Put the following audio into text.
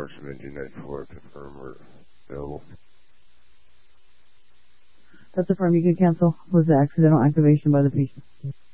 Carson Engine 94, confirm or available. That's affirmed. You can cancel. Was the accidental activation by the patient.